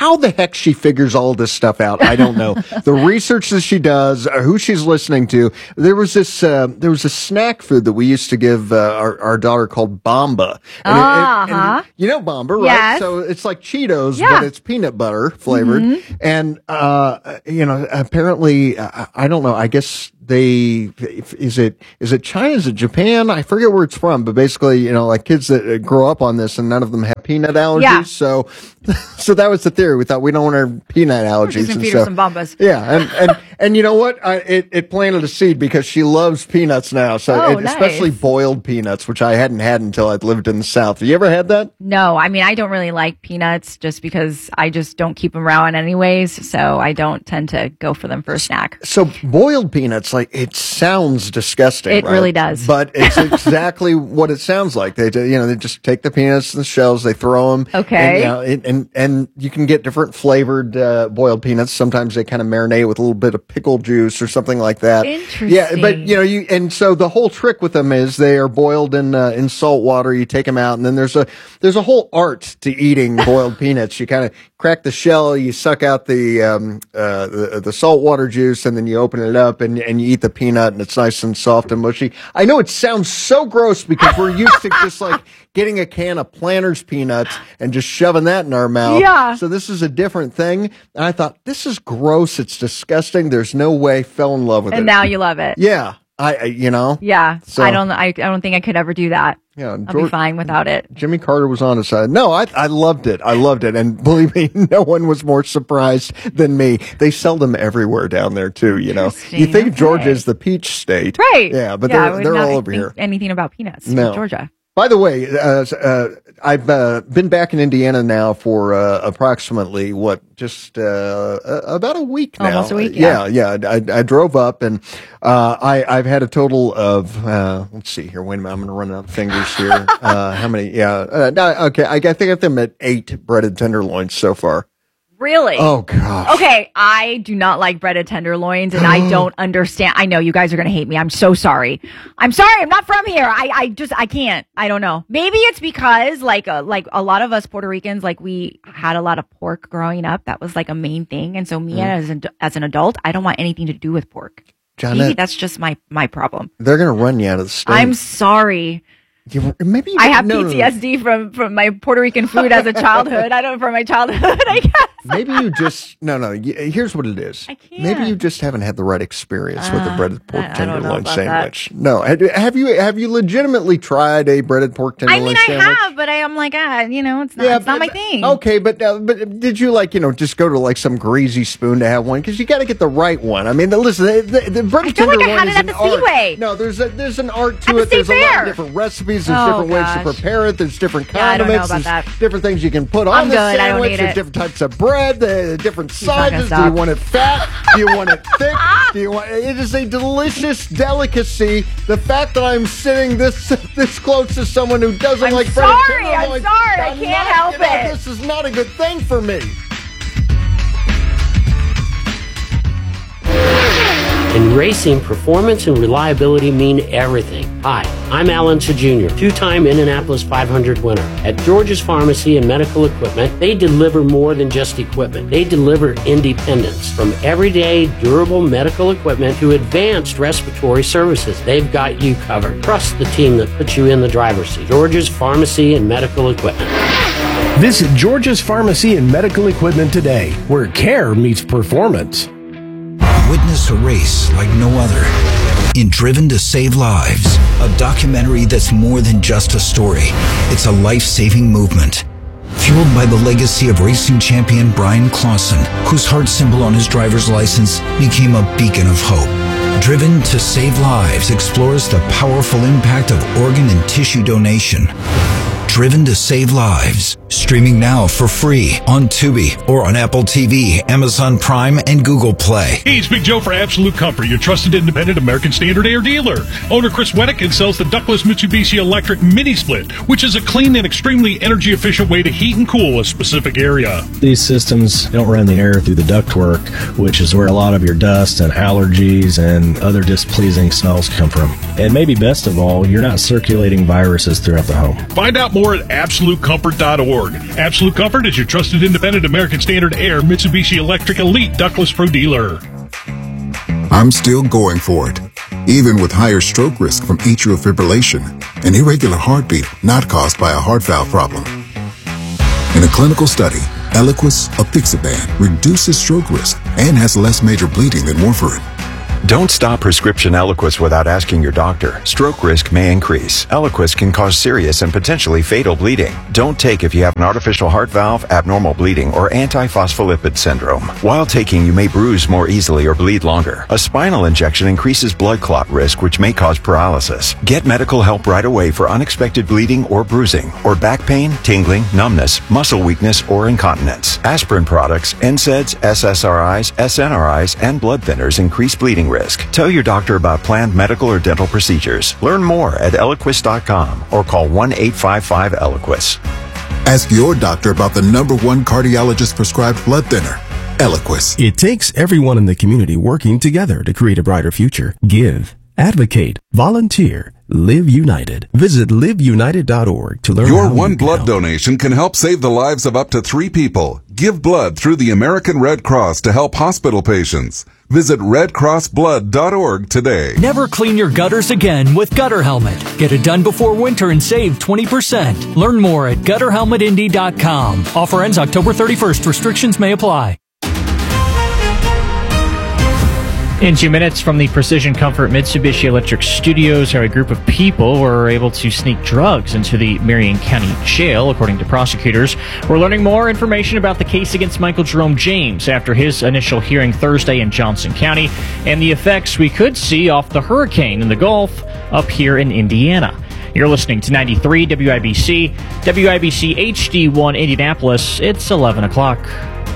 Speaker 11: how the heck she figures all this stuff out, I don't know. The research that she does, uh, who she's listening to. There was this, uh, there was a snack food that we used to give uh, our, our daughter called Bomba. And
Speaker 12: uh-huh.
Speaker 11: it, it, and you know Bomba, right?
Speaker 12: Yes.
Speaker 11: So it's like Cheetos,
Speaker 12: Yeah.
Speaker 11: but it's peanut butter flavored.
Speaker 12: Mhm.
Speaker 11: And, uh, you know, apparently, uh, I don't know, I guess they, is it, is it China? Is it Japan? I forget where it's from, but basically, you know, like kids that grow up on this and none of them have peanut allergies.
Speaker 12: Yeah.
Speaker 11: So, so that was the theory. We thought we don't want our peanut allergies.
Speaker 12: Just gonna
Speaker 11: and
Speaker 12: feed her
Speaker 11: so-
Speaker 12: some Bombas.
Speaker 11: Yeah. And, and, and you know what? I, it, it planted a seed because she loves peanuts now. So,
Speaker 12: Oh,
Speaker 11: and especially
Speaker 12: nice.
Speaker 11: boiled peanuts, which I hadn't had until I'd lived in the South. Have you ever had that?
Speaker 12: No, I mean, I don't really like peanuts just because I just don't keep them around anyways. So I don't tend to go for them for a snack.
Speaker 11: So boiled peanuts, like it sounds disgusting.
Speaker 12: It
Speaker 11: right?
Speaker 12: really does.
Speaker 11: But it's exactly what it sounds like. They, do- you know, they just take the peanuts and the shells, they throw them.
Speaker 12: Okay.
Speaker 11: And, you know, it, and and you can get different flavored uh, boiled peanuts. Sometimes they kind of marinate with a little bit of pickle juice or something like that.
Speaker 12: Interesting.
Speaker 11: Yeah, but you know, you and so the whole trick with them is they are boiled in uh, in salt water. You take them out, and then there's a there's a whole art to eating boiled peanuts. You kind of crack the shell, you suck out the um uh the, the salt water juice, and then you open it up and and you eat the peanut, and it's nice and soft and mushy. I know it sounds so gross because we're used to just like getting a can of Planters peanuts and just shoving that in our mouth.
Speaker 12: Yeah.
Speaker 11: So this is a different thing, and I thought this is gross. It's disgusting. There's no way. Fell in love with
Speaker 12: And
Speaker 11: it.
Speaker 12: now you love it.
Speaker 11: Yeah. I, I you know.
Speaker 12: Yeah.
Speaker 11: So-
Speaker 12: I don't, I, I don't think I could ever do that.
Speaker 11: Yeah,
Speaker 12: I'll be
Speaker 11: George-
Speaker 12: fine without it.
Speaker 11: Jimmy Carter was on his side. No, I I loved it. I loved it, and believe me, no one was more surprised than me. They sell them everywhere down there too. You know, you think
Speaker 12: okay.
Speaker 11: Georgia is the peach state,
Speaker 12: Right.
Speaker 11: Yeah, but
Speaker 12: I
Speaker 11: they're
Speaker 12: would
Speaker 11: they're
Speaker 12: not
Speaker 11: all over
Speaker 12: think
Speaker 11: here.
Speaker 12: Anything about peanuts. in
Speaker 11: No.
Speaker 12: Georgia.
Speaker 11: By the way, uh, uh, I've uh, been back in Indiana now for uh, approximately what, just uh, uh, about a week now.
Speaker 12: Almost a week,
Speaker 11: Yeah,
Speaker 12: yeah.
Speaker 11: yeah. I, I drove up and uh, I, I've had a total of uh, let's see here. Wait a minute, I'm going to run out of fingers here. uh, how many? Yeah. Uh, no, okay, I, I think I've them at eight breaded tenderloins so far.
Speaker 12: Really?
Speaker 11: Oh gosh.
Speaker 12: Okay, I do not like breaded tenderloins, and I don't understand. I know you guys are going to hate me. I'm so sorry. I'm sorry. I'm not from here. I, I just, I can't. I don't know. Maybe it's because, like, uh, like a lot of us Puerto Ricans, like we had a lot of pork growing up. That was like a main thing, and so me
Speaker 11: Mm.
Speaker 12: as an as an adult, I don't want anything to do with pork. Maybe
Speaker 11: Janet,
Speaker 12: that's just my my problem.
Speaker 11: they're going to run you out of the state.
Speaker 12: I'm sorry.
Speaker 11: You, maybe you
Speaker 12: I have
Speaker 11: no, no, no.
Speaker 12: P T S D from from my Puerto Rican food as a childhood. I don't from my childhood. I guess.
Speaker 11: Maybe you just no no. y- Here's what it is.
Speaker 12: I can't.
Speaker 11: Maybe you just haven't had the right experience with a
Speaker 12: Uh,
Speaker 11: breaded pork
Speaker 12: I- I don't know
Speaker 11: tenderloin
Speaker 12: about
Speaker 11: sandwich. No, have have you have you legitimately tried a breaded pork
Speaker 12: I
Speaker 11: tenderloin
Speaker 12: mean, I
Speaker 11: sandwich?
Speaker 12: have, but I am like, ah, you know, it's not,
Speaker 11: Yeah,
Speaker 12: it's not
Speaker 11: but-
Speaker 12: my thing.
Speaker 11: Okay, but uh, but did you like you know just go to like some greasy spoon to have one because you got to get the right one? I mean, the, listen, the, the, the breaded
Speaker 12: I feel like I
Speaker 11: tenderloin
Speaker 12: had
Speaker 11: is
Speaker 12: it
Speaker 11: an
Speaker 12: at the
Speaker 11: art.
Speaker 12: Speedway.
Speaker 11: No, there's a there's an art to
Speaker 12: At the
Speaker 11: it. There's
Speaker 12: State
Speaker 11: a lot
Speaker 12: Fair.
Speaker 11: of different recipes. There's
Speaker 12: Oh,
Speaker 11: different ways
Speaker 12: gosh.
Speaker 11: to prepare it. There's different
Speaker 12: Yeah, I don't know
Speaker 11: condiments.
Speaker 12: about
Speaker 11: there's
Speaker 12: that.
Speaker 11: different things you can put on
Speaker 12: I'm
Speaker 11: the
Speaker 12: good. I don't
Speaker 11: sandwich.
Speaker 12: need
Speaker 11: There's
Speaker 12: it.
Speaker 11: different types of bread. The different
Speaker 12: not gonna
Speaker 11: sizes. Do you
Speaker 12: stop.
Speaker 11: want it fat? Do you want it thick? Do you want? It is a delicious delicacy. The fact that I'm sitting this this close to someone who doesn't
Speaker 12: I'm
Speaker 11: like
Speaker 12: sorry,
Speaker 11: breaded
Speaker 12: I'm
Speaker 11: tenderloin,
Speaker 12: sorry, I
Speaker 11: I'm
Speaker 12: can't
Speaker 11: not-
Speaker 12: help
Speaker 11: you know,
Speaker 12: it.
Speaker 11: This is not a good thing for me.
Speaker 14: In racing, performance and reliability mean everything. Hi, I'm Alan Junior, two-time Indianapolis five hundred winner. At George's Pharmacy and Medical Equipment, they deliver more than just equipment. They deliver independence. From everyday, durable medical equipment to advanced respiratory services, they've got you covered. Trust the team that puts you in the driver's seat. George's Pharmacy and Medical Equipment.
Speaker 26: Visit George's Pharmacy and Medical Equipment today, where care meets performance.
Speaker 17: Witness a race like no other in Driven to Save Lives, a documentary that's more than just a story. It's a life-saving movement. Fueled by the legacy of racing champion Brian Clausen, whose heart symbol on his driver's license became a beacon of hope. Driven to Save Lives explores the powerful impact of organ and tissue donation. Driven to Save Lives. Streaming now for free on Tubi or on Apple T V, Amazon Prime, and Google Play.
Speaker 2: Hey, it's Big Joe for Absolute Comfort, your trusted independent American Standard Air dealer. Owner Chris Weddick sells the ductless Mitsubishi Electric Mini Split, which is a clean and extremely energy efficient way to heat and cool a specific area.
Speaker 18: These systems don't run the air through the ductwork, which is where a lot of your dust and allergies and other displeasing smells come from. And maybe best of all, you're not circulating viruses throughout the home.
Speaker 2: Find out more more at absolute comfort dot org. Absolute Comfort is your trusted independent American Standard Air Mitsubishi Electric Elite Ductless Pro dealer.
Speaker 19: I'm still going for it, even with higher stroke risk from atrial fibrillation, an irregular heartbeat not caused by a heart valve problem. In a clinical study, Eliquis apixaban reduces stroke risk and has less major bleeding than warfarin.
Speaker 20: Don't stop prescription Eliquis without asking your doctor. Stroke risk may increase. Eliquis can cause serious and potentially fatal bleeding. Don't take if you have an artificial heart valve, abnormal bleeding, or antiphospholipid syndrome. While taking, you may bruise more easily or bleed longer. A spinal injection increases blood clot risk, which may cause paralysis. Get medical help right away for unexpected bleeding or bruising, or back pain, tingling, numbness, muscle weakness, or incontinence. Aspirin products, N SAIDs, S S R Is, S N R Is, and blood thinners increase bleeding risk. Tell your doctor about planned medical or dental procedures. Learn more at Eliquis dot com or call one eight five five Eliquis.
Speaker 19: Ask your doctor about the number one cardiologist prescribed blood thinner, Eliquis.
Speaker 26: It takes everyone in the community working together to create a brighter future. Give, advocate, volunteer, live united. Visit live united dot org to learn
Speaker 21: Your
Speaker 26: how
Speaker 21: one
Speaker 26: you can
Speaker 21: blood
Speaker 26: help.
Speaker 21: donation can help save the lives of up to three people. Give blood through the American Red Cross to help hospital patients. Visit red cross blood dot org today.
Speaker 3: Never clean your gutters again with Gutter Helmet. Get it done before winter and save twenty percent. Learn more at gutter helmet indy dot com. Offer ends October thirty-first. Restrictions may apply.
Speaker 22: In two minutes from the Precision Comfort Mitsubishi Electric Studios, how a group of people were able to sneak drugs into the Marion County Jail, according to prosecutors. We're learning more information about the case against Michael Jerome James after his initial hearing Thursday in Johnson County and the effects we could see off the hurricane in the Gulf up here in Indiana. You're listening to ninety-three W I B C, W I B C H D one Indianapolis. It's eleven o'clock.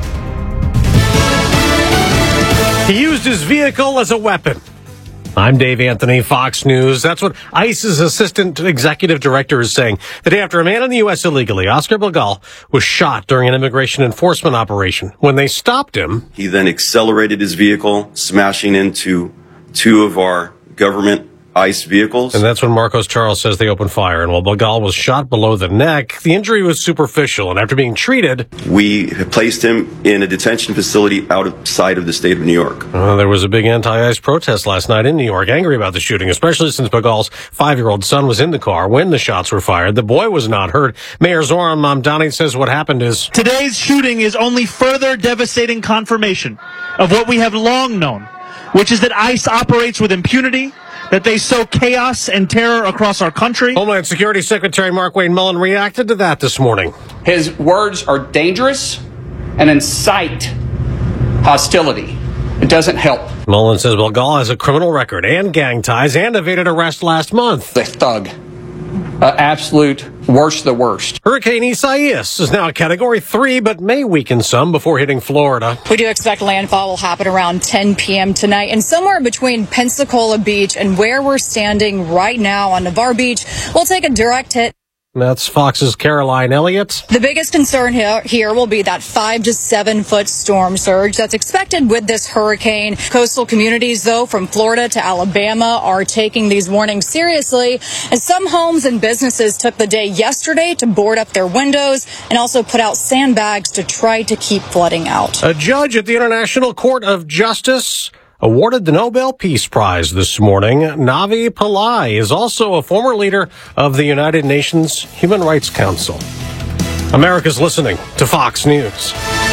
Speaker 23: He used his vehicle as a weapon. I'm Dave Anthony, Fox News. That's what ICE's assistant executive director is saying. The day after a man in the U S illegally, Oscar Bilgal, was shot during an immigration enforcement operation. When they stopped him,
Speaker 24: he then accelerated his vehicle, smashing into two of our government ICE vehicles.
Speaker 23: And that's when Marcos Charles says they opened fire. And while Bilgal was shot below the neck, the injury was superficial. And after being treated,
Speaker 24: we placed him in a detention facility outside of the state of New York.
Speaker 23: Uh, there was a big anti-ICE protest last night in New York, angry about the shooting, especially since Bilgal's five-year-old son was in the car when the shots were fired. The boy was not hurt. Mayor Zoran Mamdani says what happened is...
Speaker 25: Today's shooting is only further devastating confirmation of what we have long known, which is that ICE operates with impunity, that they sow chaos and terror across our country.
Speaker 23: Homeland Security Secretary Mark Wayne Mullen reacted to that this morning.
Speaker 27: His words are dangerous and incite hostility. It doesn't help.
Speaker 23: Mullen says Bilgal has a criminal record and gang ties and evaded arrest last month.
Speaker 27: The thug. Uh, absolute worst of the worst.
Speaker 23: Hurricane Isaias is now a Category three, but may weaken some before hitting Florida.
Speaker 28: We do expect landfall will happen around ten p.m. tonight, and somewhere between Pensacola Beach and where we're standing right now on Navarre Beach, we'll take a direct hit.
Speaker 23: That's Fox's Caroline Elliott.
Speaker 28: The biggest concern here, here will be that five to seven foot storm surge that's expected with this hurricane. Coastal communities, though, from Florida to Alabama are taking these warnings seriously, as some homes and businesses took the day yesterday to board up their windows and also put out sandbags to try to keep flooding out.
Speaker 23: A judge at the International Court of Justice awarded the Nobel Peace Prize this morning. Navi Pillai is also a former leader of the United Nations Human Rights Council. America's listening to Fox News.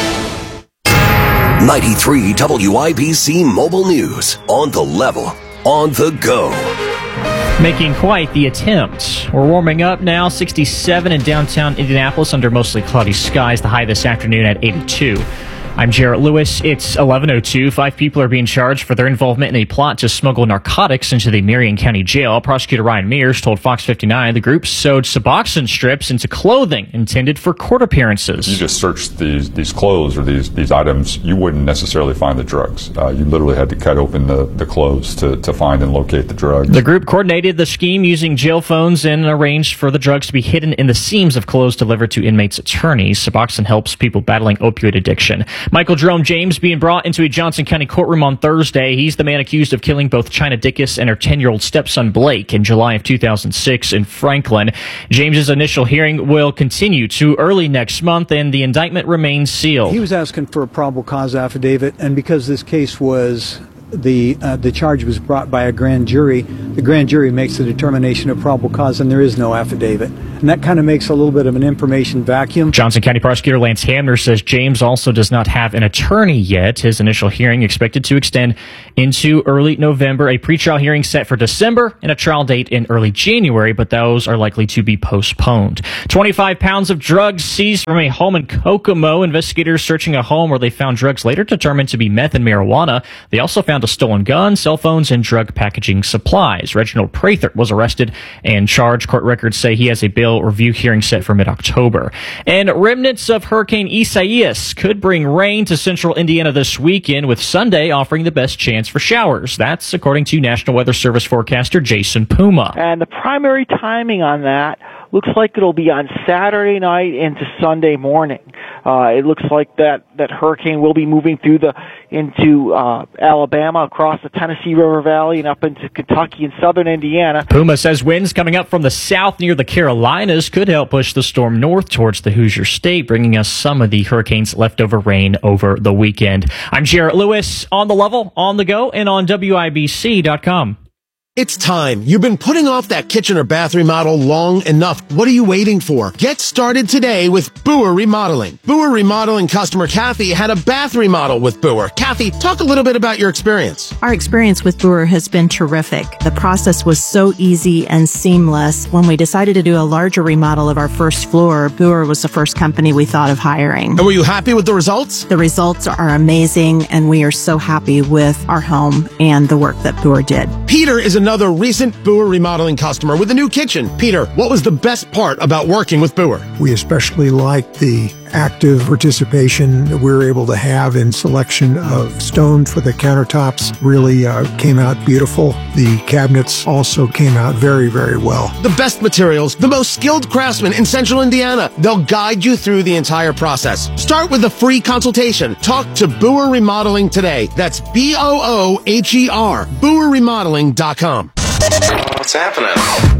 Speaker 29: ninety-three W I B C Mobile News. On the level. On the go.
Speaker 22: Making quite the attempt. We're warming up now, sixty-seven in downtown Indianapolis under mostly cloudy skies. The high this afternoon at eighty-two. I'm Jarrett Lewis. It's eleven oh two. Five people are being charged for their involvement in a plot to smuggle narcotics into the Marion County Jail. Prosecutor Ryan Mears told Fox fifty-nine the group sewed Suboxone strips into clothing intended for court appearances.
Speaker 30: You just searched these these clothes or these these items, you wouldn't necessarily find the drugs. Uh, you literally had to cut open the, the clothes to, to find and locate the drugs.
Speaker 22: The group coordinated the scheme using jail phones and arranged for the drugs to be hidden in the seams of clothes delivered to inmates' attorneys. Suboxone helps people battling opioid addiction. Michael Jerome James being brought into a Johnson County courtroom on Thursday. He's the man accused of killing both China Dickus and her ten-year-old stepson Blake in July of two thousand six in Franklin. James's initial hearing will continue to early next month, and the indictment remains sealed.
Speaker 1: He was asking for a probable cause affidavit, and because this case was the uh, the charge was brought by a grand jury, the grand jury makes the determination of probable cause, and there is no affidavit. And that kind of makes a little bit of an information vacuum.
Speaker 22: Johnson County Prosecutor Lance Hamner says James also does not have an attorney yet. His initial hearing expected to extend into early November, a pretrial hearing set for December, and a trial date in early January, but those are likely to be postponed. twenty-five pounds of drugs seized from a home in Kokomo. Investigators searching a home where they found drugs later determined to be meth and marijuana. They also found a stolen gun, cell phones, and drug packaging supplies. Reginald Prathert was arrested and charged. Court records say he has a bail review hearing set for mid-October. And remnants of Hurricane Isaias could bring rain to central Indiana this weekend, with Sunday offering the best chance for showers. That's according to National Weather Service forecaster Jason Puma.
Speaker 4: And the primary timing on that looks like it'll be on Saturday night into Sunday morning. Uh, it looks like that, that hurricane will be moving through the into uh, Alabama, across the Tennessee River Valley, and up into Kentucky and southern Indiana.
Speaker 22: Puma says winds coming up from the south near the Carolinas could help push the storm north towards the Hoosier State, bringing us some of the hurricane's leftover rain over the weekend. I'm Jarrett Lewis, on the level, on the go, and on W I B C dot com.
Speaker 5: It's time. You've been putting off that kitchen or bath remodel long enough. What are you waiting for? Get started today with Boer Remodeling. Boer Remodeling customer Kathy had a bath remodel with Boer. Kathy, talk a little bit about your experience.
Speaker 6: Our experience with Boer has been terrific. The process was so easy and seamless. When we decided to do a larger remodel of our first floor, Boer was the first company we thought of hiring.
Speaker 5: And were you happy with the results?
Speaker 6: The results are amazing, and we are so happy with our home and the work that Boer did.
Speaker 5: Peter is another recent Boer Remodeling customer with a new kitchen. Peter, what was the best part about working with Boer?
Speaker 7: We especially liked the active participation that we were able to have in selection of stone for the countertops. Really uh, came out beautiful. The cabinets also came out very, very well.
Speaker 5: The best materials, the most skilled craftsmen in central Indiana. They'll guide you through the entire process. Start with a free consultation. Talk to Boer Remodeling today. That's B O O H E R, Boer Remodeling dot com.
Speaker 8: What's happening?